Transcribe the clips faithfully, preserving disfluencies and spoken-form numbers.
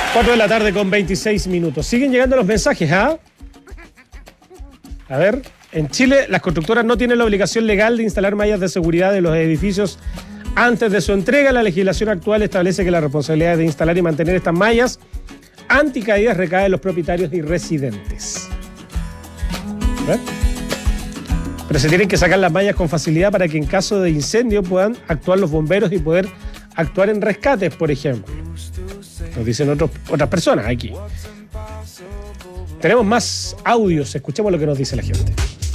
cuatro de la tarde con veintiséis minutos. Siguen llegando los mensajes, ¿ah? A ver, en Chile las constructoras no tienen la obligación legal de instalar mallas de seguridad en los edificios antes de su entrega. La legislación actual establece que la responsabilidad de instalar y mantener estas mallas anticaídas recae en los propietarios y residentes. ¿Ver? Pero se tienen que sacar las mallas con facilidad para que en caso de incendio puedan actuar los bomberos y poder actuar en rescates, por ejemplo. Nos dicen otros, otras personas aquí. Tenemos más audios, escuchemos lo que nos dice la gente.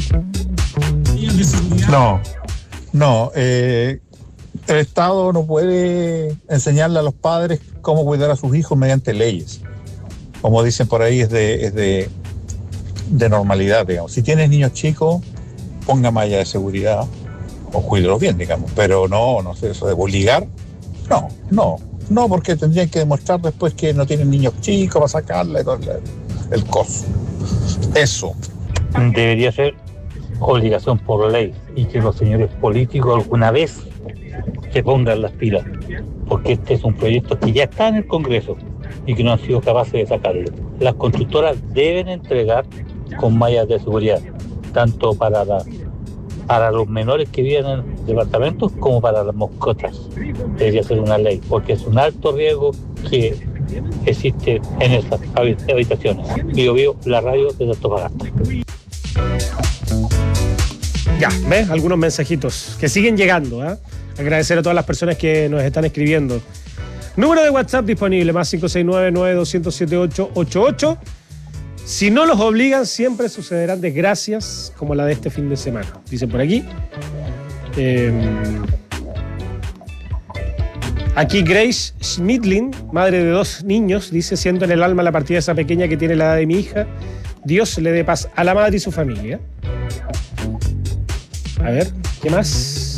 No, no. Eh, el Estado no puede enseñarle a los padres cómo cuidar a sus hijos mediante leyes. Como dicen por ahí, es de, es de, de normalidad, digamos. Si tienes niños chicos, ponga malla de seguridad o cuídelos bien, digamos. Pero no, no sé, eso de obligar, no, no. No, porque tendrían que demostrar después que no tienen niños chicos para sacarle todo el, el coso. Eso. Debería ser obligación por ley y que los señores políticos alguna vez se pongan las pilas, porque este es un proyecto que ya está en el Congreso y que no han sido capaces de sacarlo. Las constructoras deben entregar con mallas de seguridad, tanto para la, para los menores que viven en departamentos como para las mascotas. Debería ser una ley, porque es un alto riesgo que existe en esas habitaciones. Bio Bio, la radio de Antofagasta. Ya, ¿ves? Algunos mensajitos que siguen llegando, ¿eh? Agradecer a todas las personas que nos están escribiendo. Número de WhatsApp disponible, más cinco seis nueve, nueve dos cero siete ocho ocho ocho. Si no los obligan, siempre sucederán desgracias como la de este fin de semana. Dicen por aquí. Eh, aquí Grace Schmidlin, madre de dos niños, dice: siento en el alma la partida de esa pequeña que tiene la edad de mi hija. Dios le dé paz a la madre y su familia. A ver, ¿qué más?